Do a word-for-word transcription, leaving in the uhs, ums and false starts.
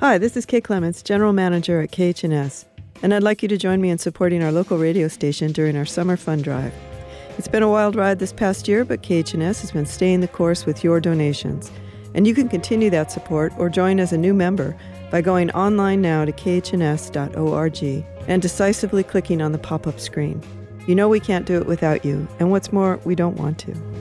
Hi, this is Kay Clements, General Manager at K H and S, and I'd like you to join me in supporting our local radio station during our summer fund drive. It's been a wild ride this past year, but K H and S has been staying the course with your donations. And you can continue that support or join as a new member by going online now to k h n s dot org and decisively clicking on the pop-up screen. You know we can't do it without you, and what's more, we don't want to.